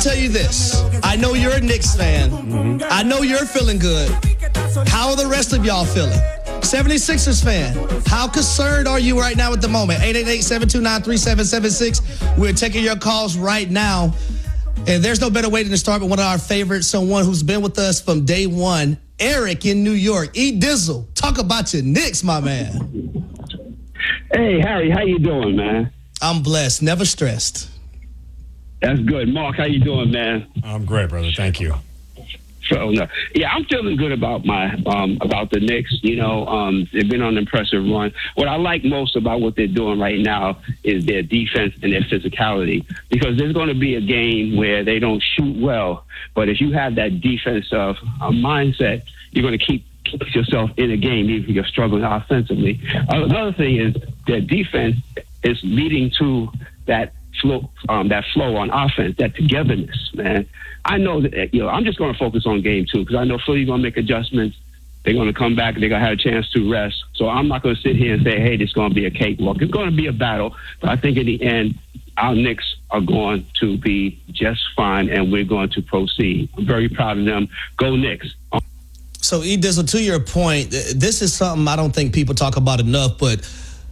tell you this. I know you're a Knicks fan. Mm-hmm. I know you're feeling good. How are the rest of y'all feeling? 76ers fan, how concerned are you right now at the moment? 888-729-3776. We're taking your calls right now. And there's no better way than to start with one of our favorites, someone who's been with us from day one, Eric in New York. E. Dizzle, talk about your Knicks, my man. Hey, Harry, how you doing, man? I'm blessed, never stressed. That's good. Mark, how you doing, man? I'm great, brother. Thank you. So, yeah, I'm feeling good about the Knicks. You know, they've been on an impressive run. What I like most about what they're doing right now is their defense and their physicality, because there's going to be a game where they don't shoot well, but if you have that defensive mindset, you're going to keep yourself in a game even if you're struggling offensively. Another thing is their defense is leading to that flow on offense, that togetherness, man. I know that, I'm just going to focus on game two because I know Philly's going to make adjustments. They're going to come back and they're going to have a chance to rest. So I'm not going to sit here and say, hey, this is going to be a cakewalk. It's going to be a battle. But I think in the end, our Knicks are going to be just fine and we're going to proceed. I'm very proud of them. Go Knicks. So, E. Dizzle, to your point, this is something I don't think people talk about enough, but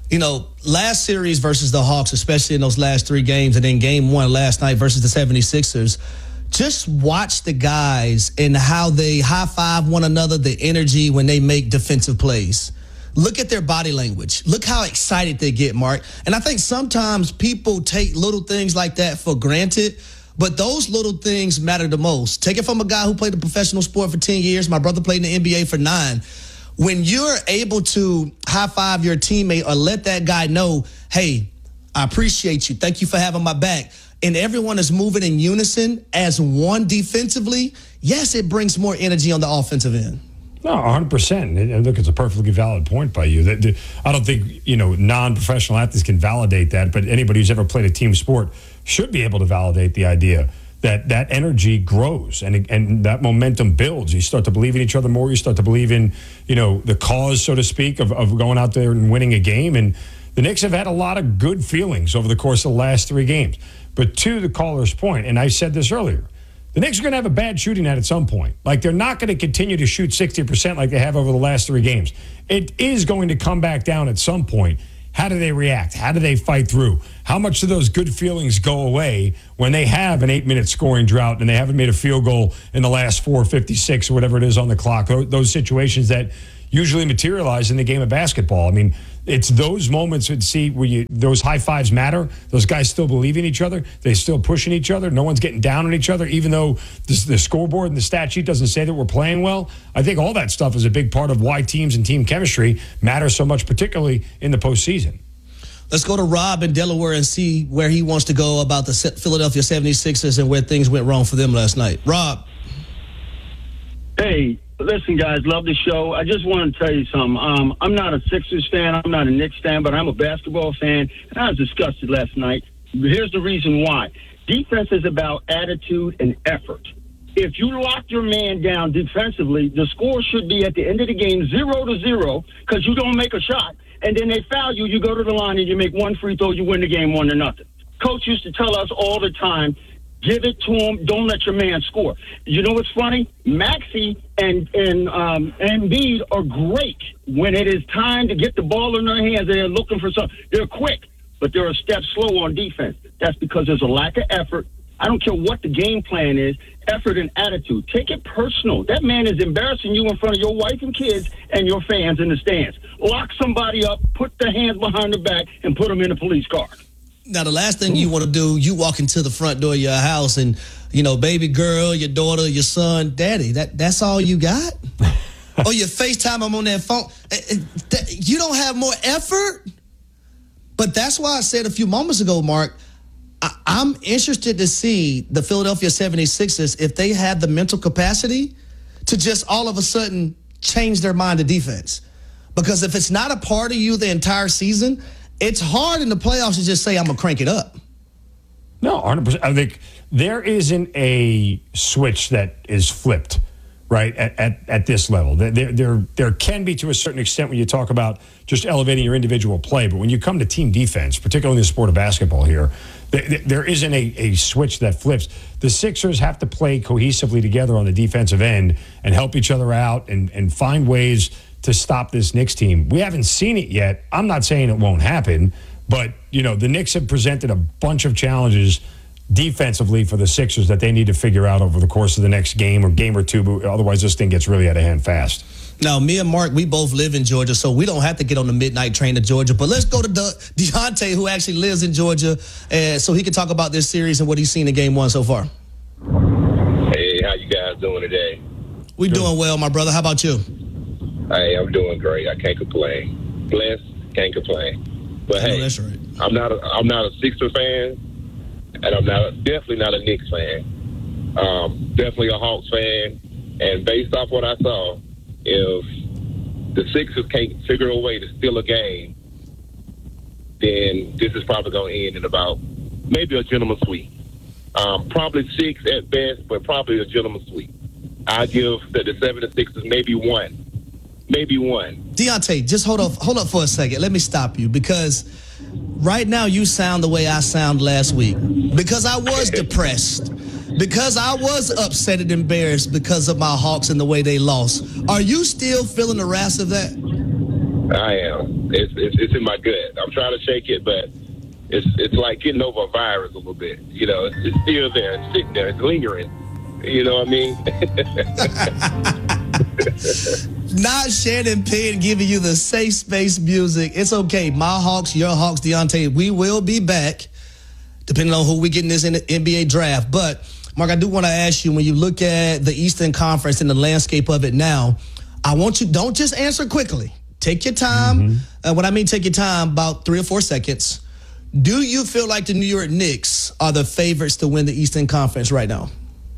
last series versus the Hawks, especially in those last three games, and then game one last night versus the 76ers, just watch the guys and how they high-five one another, the energy when they make defensive plays. Look at their body language. Look how excited they get, Mark. And I think sometimes people take little things like that for granted, but those little things matter the most. Take it from a guy who played a professional sport for 10 years. My brother played in the NBA for 9. When you're able to high-five your teammate or let that guy know, hey, I appreciate you. Thank you for having my back. And everyone is moving in unison as one defensively, yes, it brings more energy on the offensive end. No, 100%. And look, it's a perfectly valid point by you. I don't think, non-professional athletes can validate that, but anybody who's ever played a team sport should be able to validate the idea that energy grows and that momentum builds. You start to believe in each other more. You start to believe in, the cause, so to speak, of going out there and winning a game. And the Knicks have had a lot of good feelings over the course of the last 3 games. But to the caller's point, and I said this earlier, the Knicks are going to have a bad shooting night at some point. Like, they're not going to continue to shoot 60% like they have over the last 3 games. It is going to come back down at some point. How do they react? How do they fight through? How much do those good feelings go away when they have an 8-minute scoring drought and they haven't made a field goal in the last 4:56 or whatever it is on the clock? Those situations that usually materialize in the game of basketball. I mean, it's those moments where those high fives matter. Those guys still believe in each other. They're still pushing each other. No one's getting down on each other, even though the scoreboard and the stat sheet doesn't say that we're playing well. I think all that stuff is a big part of why teams and team chemistry matter so much, particularly in the postseason. Let's go to Rob in Delaware and see where he wants to go about the Philadelphia 76ers and where things went wrong for them last night. Rob. Hey. Listen, guys, love the show. I just want to tell you something. I'm not a Sixers fan. I'm not a Knicks fan, but I'm a basketball fan. And I was disgusted last night. Here's the reason why. Defense is about attitude and effort. If you lock your man down defensively, the score should be at the end of the game 0-0 because you don't make a shot. And then they foul you. You go to the line and you make one free throw. You win the game 1-0. Coach used to tell us all the time, give it to him. Don't let your man score. You know what's funny? Maxey and Embiid are great when it is time to get the ball in their hands. They're looking for something. They're quick, but they're a step slow on defense. That's because there's a lack of effort. I don't care what the game plan is, effort and attitude. Take it personal. That man is embarrassing you in front of your wife and kids and your fans in the stands. Lock somebody up, put their hands behind their back, and put them in a police car. Now, the last thing you want to do, you walk into the front door of your house and, baby girl, your daughter, your son, daddy, that's all you got? Or you FaceTime them on that phone. You don't have more effort? But that's why I said a few moments ago, Mark, I'm interested to see the Philadelphia 76ers if they have the mental capacity to just all of a sudden change their mind to defense. Because if it's not a part of you the entire season, it's hard in the playoffs to just say, I'm going to crank it up. No, 100%. I think there isn't a switch that is flipped right, at this level. There can be, to a certain extent, when you talk about just elevating your individual play, but when you come to team defense, particularly in the sport of basketball here, there isn't a switch that flips. The Sixers have to play cohesively together on the defensive end and help each other out and find ways to stop this Knicks team. We haven't seen it yet. I'm not saying it won't happen, but, the Knicks have presented a bunch of challenges defensively for the Sixers that they need to figure out over the course of the next game or two. But otherwise, this thing gets really out of hand fast. Now, me and Mark, we both live in Georgia, so we don't have to get on the midnight train to Georgia. But let's go to Deontay, who actually lives in Georgia, so he can talk about this series and what he's seen in Game 1 so far. Hey, how you guys doing today? We're doing well, my brother. How about you? Hey, I'm doing great. I can't complain. Blessed, can't complain. But hey, that's right. I'm not a Sixer fan. And I'm definitely not a Knicks fan. Definitely a Hawks fan. And based off what I saw, if the Sixers can't figure a way to steal a game, then this is probably going to end in about maybe a gentleman's sweep. Probably 6 at best, but probably a gentleman's sweep. I give the 76ers maybe one. Maybe one. Deontay, just hold up for a second. Let me stop you, because right now you sound the way I sound last week, because I was depressed, because I was upset and embarrassed because of my Hawks and the way they lost. Are you still feeling the wrath of that? I am. It's in my gut. I'm trying to shake it, but it's like getting over a virus a little bit. It's still there. It's sitting there. It's lingering. You know what I mean? Not Shannon Penn giving you the safe space music. It's okay. My Hawks, your Hawks, Deontay. We will be back, depending on who we get in this NBA draft. But, Mark, I do want to ask you, when you look at the Eastern Conference and the landscape of it now, I want you, don't just answer quickly. Take your time. When I mean take your time, about 3 or 4 seconds. Do you feel like the New York Knicks are the favorites to win the Eastern Conference right now?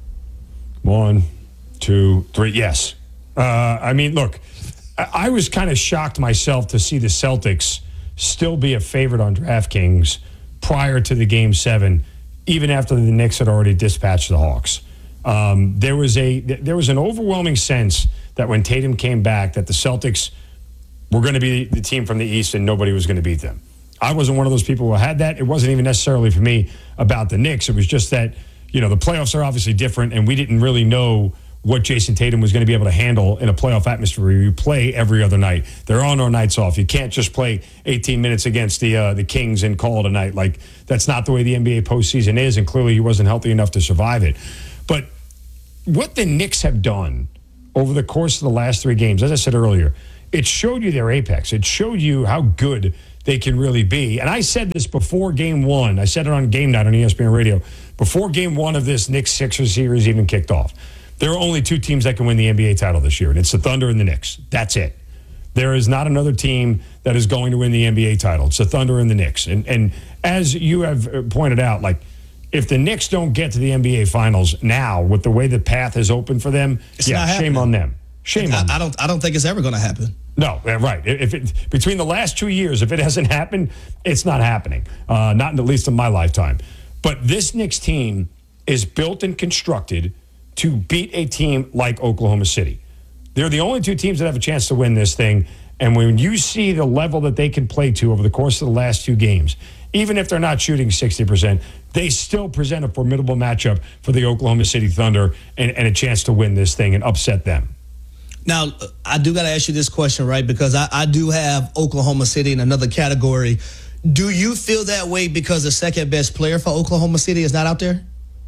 1, 2, 3, yes. Look, I was kind of shocked myself to see the Celtics still be a favorite on DraftKings prior to the Game 7, even after the Knicks had already dispatched the Hawks. There was an overwhelming sense that when Tatum came back, that the Celtics were going to be the team from the East and nobody was going to beat them. I wasn't one of those people who had that. It wasn't even necessarily for me about the Knicks. It was just that, the playoffs are obviously different, and we didn't really know what Jason Tatum was going to be able to handle in a playoff atmosphere where you play every other night. There are no nights off. You can't just play 18 minutes against the Kings and call it a night. Like, that's not the way the NBA postseason is, and clearly he wasn't healthy enough to survive it. But what the Knicks have done over the course of the last 3 games, as I said earlier, it showed you their apex. It showed you how good they can really be. And I said this before Game 1. I said it on Game Night on ESPN Radio. Before Game 1 of this Knicks-Sixers series even kicked off, there are only 2 teams that can win the NBA title this year, and it's the Thunder and the Knicks. That's it. There is not another team that is going to win the NBA title. It's the Thunder and the Knicks. And as you have pointed out, like, if the Knicks don't get to the NBA Finals now, with the way the path has opened for them, shame on them. Shame on them. I don't think it's ever going to happen. No, right. Between the last 2 years, if it hasn't happened, it's not happening. Not at least in my lifetime. But this Knicks team is built and constructed to beat a team like Oklahoma City. They're the only 2 teams that have a chance to win this thing. And when you see the level that they can play to over the course of the last 2 games, even if they're not shooting 60%, they still present a formidable matchup for the Oklahoma City Thunder and a chance to win this thing and upset them. Now, I do got to ask you this question, right? Because I do have Oklahoma City in another category. Do you feel that way because the second best player for Oklahoma City is not out there?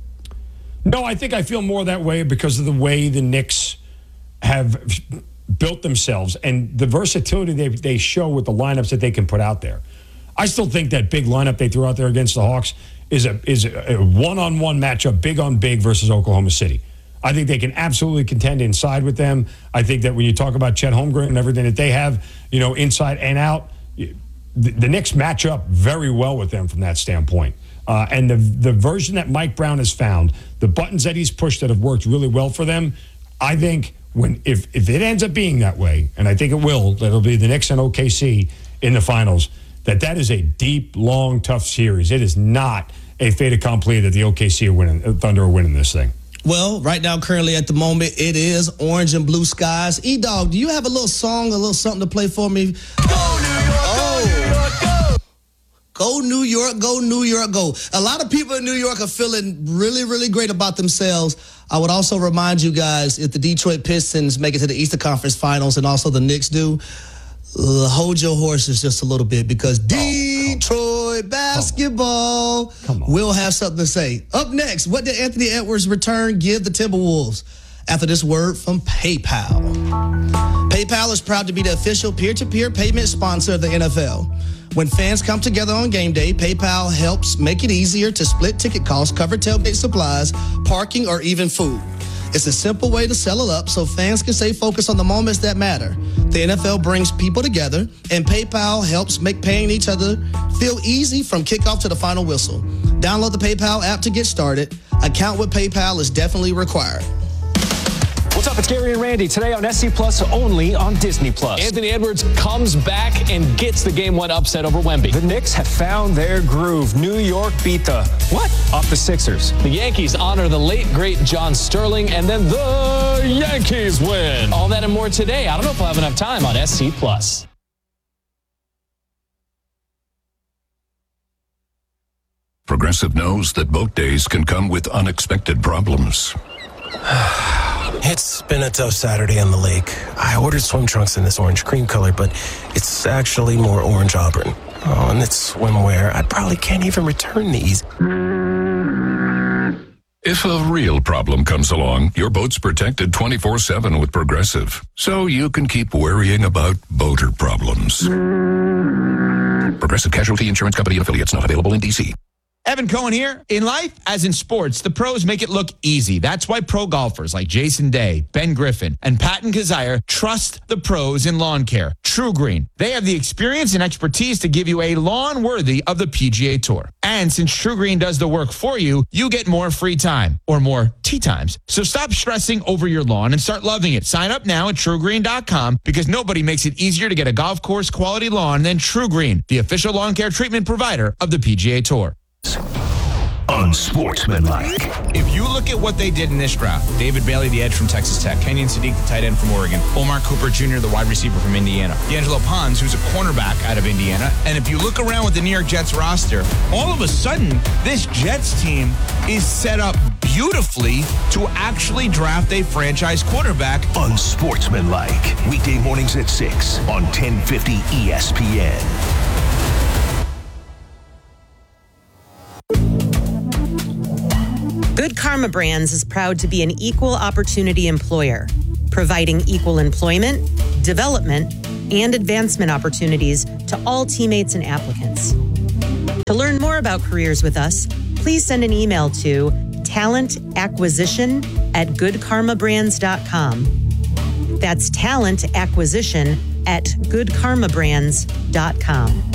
No, I think I feel more that way because of the way the Knicks have built themselves and the versatility they show with the lineups that they can put out there. I still think that big lineup they threw out there against the Hawks is a one-on-one matchup, big on big versus Oklahoma City. I think they can absolutely contend inside with them. I think that when you talk about Chet Holmgren and everything that they have, inside and out, the Knicks match up very well with them from that standpoint. And the version that Mike Brown has found, the buttons that he's pushed that have worked really well for them, I think if it ends up being that way, and I think it will, that'll be the Knicks and OKC in the finals, that is a deep, long, tough series. It is not a fait accompli that the OKC Thunder are winning this thing. Well, right now, currently at the moment, it is orange and blue skies. E-Dog, do you have a little song, a little something to play for me? Go New York, go New York, go! Go New York, go New York, go. A lot of people in New York are feeling really, really great about themselves. I would also remind you guys, if the Detroit Pistons make it to the Eastern Conference Finals and also the Knicks do, hold your horses just a little bit because Detroit basketball will have something to say. Up next, what did Anthony Edwards' return give the Timberwolves? After this word from PayPal. PayPal is proud to be the official peer-to-peer payment sponsor of the NFL. When fans come together on game day, PayPal helps make it easier to split ticket costs, cover tailgate supplies, parking, or even food. It's a simple way to settle up so fans can stay focused on the moments that matter. The NFL brings people together, and PayPal helps make paying each other feel easy from kickoff to the final whistle. Download the PayPal app to get started. Account with PayPal is definitely required. What's up? It's Gary and Randy today on SC Plus, only on Disney Plus. Anthony Edwards comes back and gets the Game 1 upset over Wemby. The Knicks have found their groove. New York beat the what? Off the Sixers. The Yankees honor the late, great John Sterling, and then the Yankees win. All that and more today. I don't know if we'll have enough time on SC Plus. Progressive knows that boat days can come with unexpected problems. It's been a tough Saturday on the lake. I ordered swim trunks in this orange cream color, but it's actually more orange auburn. Oh, and it's swimwear. I probably can't even return these. If a real problem comes along, your boat's protected 24/7 with Progressive, so you can keep worrying about boater problems. Progressive Casualty Insurance Company and affiliates, not available in D.C. Evan Cohen here. In life, as in sports, the pros make it look easy. That's why pro golfers like Jason Day, Ben Griffin, and Patton Kazire trust the pros in lawn care. True Green. They have the experience and expertise to give you a lawn worthy of the PGA Tour. And since True Green does the work for you, you get more free time or more tee times. So stop stressing over your lawn and start loving it. Sign up now at TrueGreen.com because nobody makes it easier to get a golf course quality lawn than True Green, the official lawn care treatment provider of the PGA Tour. Unsportsmanlike. If you look at what they did in this draft, David Bailey, the edge from Texas Tech, Kenyon Sadiq, the tight end from Oregon, Omar Cooper Jr., the wide receiver from Indiana, D'Angelo Pons, who's a cornerback out of Indiana. And if you look around with the New York Jets roster, all of a sudden, this Jets team is set up beautifully to actually draft a franchise quarterback. Unsportsmanlike. Weekday mornings at 6 on 1050 ESPN. Good Karma Brands is proud to be an equal opportunity employer, providing equal employment, development, and advancement opportunities to all teammates and applicants. To learn more about careers with us, please send an email to talentacquisition@goodkarmabrands.com. That's talentacquisition@goodkarmabrands.com.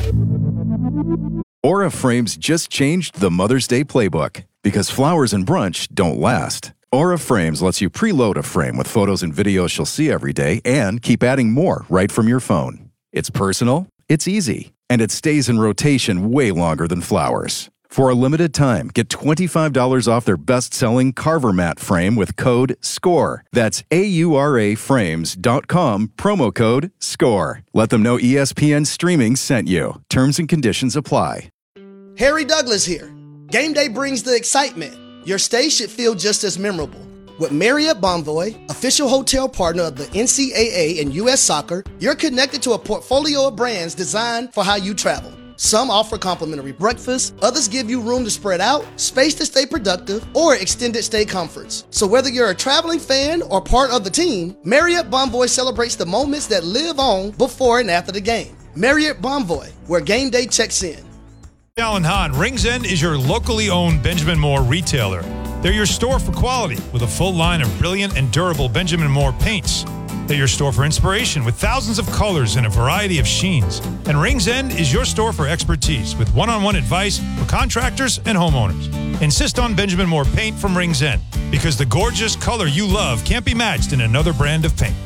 Aura Frames just changed the Mother's Day playbook because flowers and brunch don't last. Aura Frames lets you preload a frame with photos and videos she'll see every day and keep adding more right from your phone. It's personal, it's easy, and it stays in rotation way longer than flowers. For a limited time, get $25 off their best-selling Carver Mat frame with code SCORE. That's AURAFrames.com, promo code SCORE. Let them know ESPN Streaming sent you. Terms and conditions apply. Harry Douglas here. Game day brings the excitement. Your stay should feel just as memorable. With Marriott Bonvoy, official hotel partner of the NCAA and U.S. Soccer, you're connected to a portfolio of brands designed for how you travel. Some offer complimentary breakfast, others give you room to spread out, space to stay productive, or extended stay comforts. So whether you're a traveling fan or part of the team, Marriott Bonvoy celebrates the moments that live on before and after the game. Marriott Bonvoy, where game day checks in. Alan Hahn, Rings End is your locally owned Benjamin Moore retailer. They're your store for quality with a full line of brilliant and durable Benjamin Moore paints. They're your store for inspiration with thousands of colors and a variety of sheens. And Rings End is your store for expertise with one-on-one advice for contractors and homeowners. Insist on Benjamin Moore paint from Rings End because the gorgeous color you love can't be matched in another brand of paint.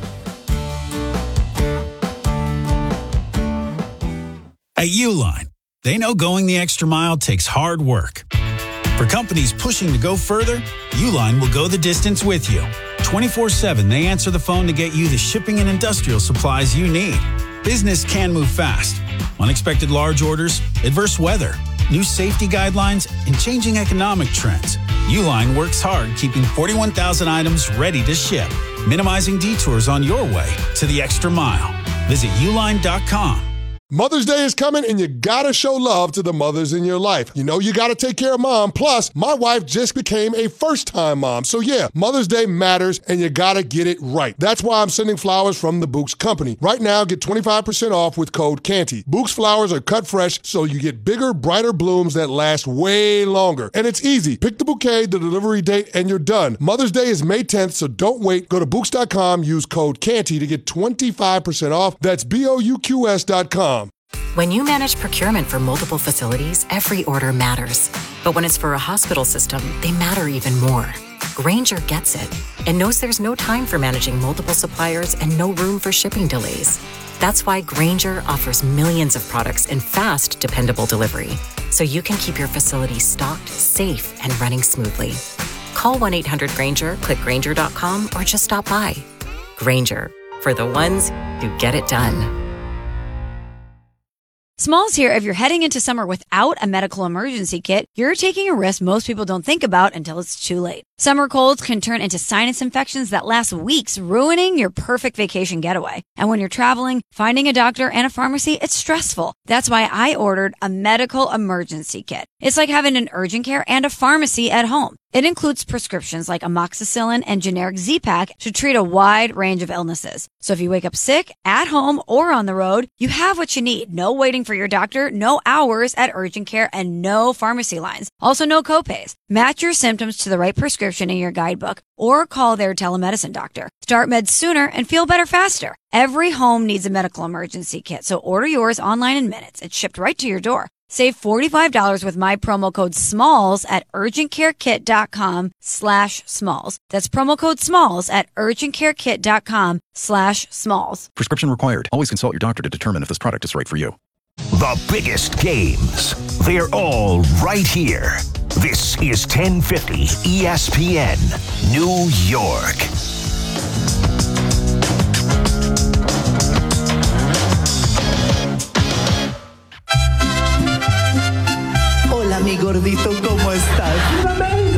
At Uline, they know going the extra mile takes hard work. For companies pushing to go further, Uline will go the distance with you. 24/7, they answer the phone to get you the shipping and industrial supplies you need. Business can move fast. Unexpected large orders, adverse weather, new safety guidelines, and changing economic trends. Uline works hard keeping 41,000 items ready to ship, minimizing detours on your way to the extra mile. Visit uline.com. Mother's Day is coming, and you gotta show love to the mothers in your life. You know you gotta take care of mom. Plus, my wife just became a first-time mom. So yeah, Mother's Day matters, and you gotta get it right. That's why I'm sending flowers from the Bouqs Company. Right now, get 25% off with code CANTY. Bouqs flowers are cut fresh, so you get bigger, brighter blooms that last way longer. And it's easy. Pick the bouquet, the delivery date, and you're done. Mother's Day is May 10th, so don't wait. Go to Bouqs.com, use code CANTY to get 25% off. That's BOUQS.com. When you manage procurement for multiple facilities, every order matters. But when it's for a hospital system, they matter even more. Grainger gets it and knows there's no time for managing multiple suppliers and no room for shipping delays. That's why Grainger offers millions of products in fast, dependable delivery, so you can keep your facility stocked, safe, and running smoothly. Call 1-800-GRAINGER, click Grainger.com, or just stop by. Grainger, for the ones who get it done. Smalls here. If you're heading into summer without a medical emergency kit, you're taking a risk most people don't think about until it's too late. Summer colds can turn into sinus infections that last weeks, ruining your perfect vacation getaway. And when you're traveling, finding a doctor and a pharmacy, it's stressful. That's why I ordered a medical emergency kit. It's like having an urgent care and a pharmacy at home. It includes prescriptions like amoxicillin and generic Z-Pak to treat a wide range of illnesses. So if you wake up sick, at home, or on the road, you have what you need. No waiting for your doctor, no hours at urgent care, and no pharmacy lines. Also, no copays. Match your symptoms to the right prescription in your guidebook or call their telemedicine doctor. Start meds sooner and feel better faster. Every home needs a medical emergency kit, so order yours online in minutes. It's shipped right to your door. Save $45 with my promo code SMALLS at urgentcarekit.com/smalls. That's promo code SMALLS at urgentcarekit.com/smalls. Prescription required. Always consult your doctor to determine if this product is right for you. The biggest games. They're all right here. This is 1050 ESPN, New York. Hola, mi gordito, ¿cómo estás?